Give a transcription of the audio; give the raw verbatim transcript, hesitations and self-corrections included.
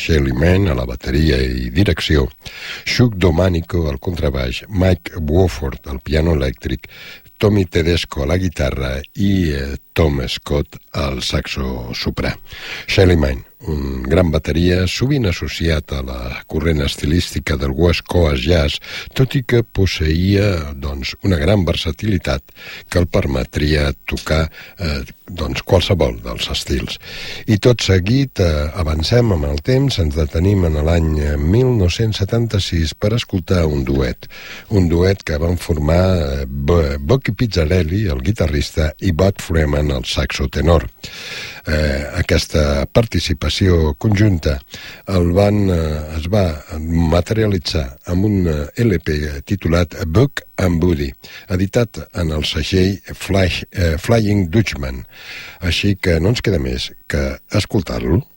Shelly Manne a la bateria i direcció, Chuck Domanico al contrabaix, Mike Wofford al piano elèctric, Tommy Tedesco a la guitarra i eh, Tom Scott al saxo soprà. Shelly Manne, un gran bateria, sovint associat a la corrent estilística del West Coast Jazz, tot i que posseïa doncs, una gran versatilitat que el permetria tocar eh, doncs, qualsevol dels estils. I tot seguit eh, avancem amb el temps, ens detenim en l'any mil nou-cents setanta-sis per escoltar un duet. Un duet que van formar eh, Bucky Pizzarelli, el guitarrista, i Bud Freeman, el saxo tenor. Eh, aquesta participació conjunta el van, eh, es va materialitzar amb un L P titulat Buck and Buddy, editat en el segell Fly, eh, Flying Dutchman. Així que no ens queda més que escoltar-lo.